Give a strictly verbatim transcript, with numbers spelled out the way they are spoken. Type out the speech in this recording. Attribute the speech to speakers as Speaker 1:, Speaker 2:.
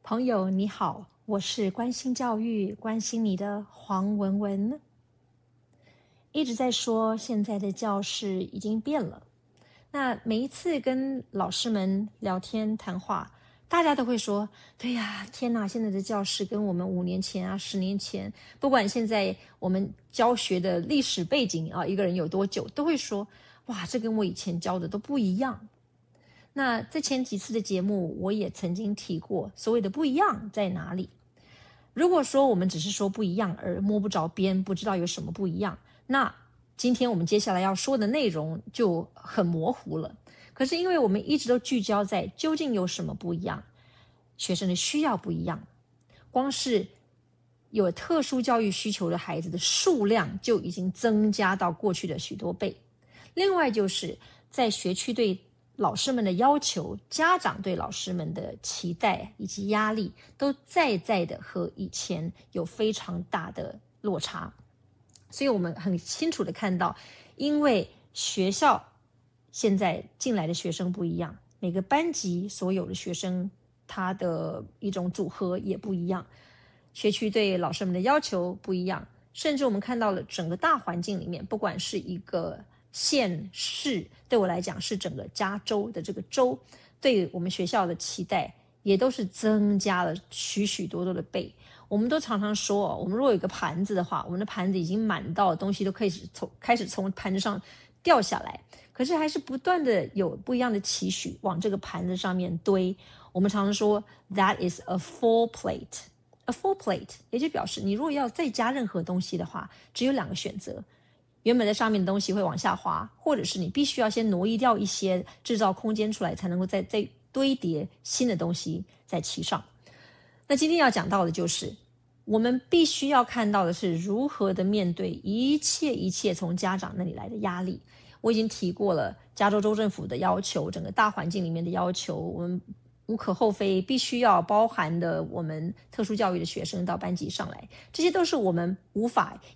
Speaker 1: 朋友你好，我是关心教育、关心你的黄文文。一直在说现在的教室已经变了，那每一次跟老师们聊天谈话，大家都会说，对呀，天哪，现在的教室跟我们五年前啊、十年前，不管现在我们教学的历史背景啊，一个人有多久，都会说，哇，这跟我以前教的都不一样。那在前几次的节目，我也曾经提过，所谓的不一样在哪里？如果说我们只是说不一样而摸不着边，不知道有什么不一样，那今天我们接下来要说的内容就很模糊了。可是因为我们一直都聚焦在究竟有什么不一样，学生的需要不一样，光是有特殊教育需求的孩子的数量就已经增加到过去的许多倍。另外就是在学区对老师们的要求，家长对老师们的期待以及压力，都在在的和以前有非常大的落差。所以我们很清楚的看到，因为学校现在进来的学生不一样，每个班级所有的学生他的一种组合也不一样，学区对老师们的要求不一样，甚至我们看到了整个大环境里面，不管是一个县市，对我来讲是整个加州的这个州，对我们学校的期待也都是增加了许许多多的倍。我们都常常说，我们如果有一个盘子的话，我们的盘子已经满到东西都可以从开始从盘子上掉下来，可是还是不断的有不一样的期许往这个盘子上面堆。我们常常说 that is a full plate， a full plate 也就表示你如果要再加任何东西的话，只有两个选择，原本在上面的东西会往下滑，或者是你必须要先挪移掉一些，制造空间出来，才能够再再堆叠新的东西在其上。那今天要讲到的就是，我们必须要看到的是如何的面对一切一切从家长那里来的压力。我已经提过了加州州政府的要求，整个大环境里面的要求，我们无可厚非必须要包含的我们特殊教育的学生到班级上来，这些都是我们无法